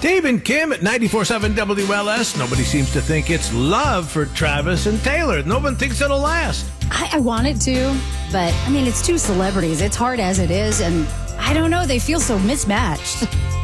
Dave and Kim at 94.7 WLS. Nobody seems to think it's love for Travis and Taylor. No one thinks it'll last. I want it to, but, I mean, it's two celebrities. It's hard as it is, and I don't know. They feel so mismatched.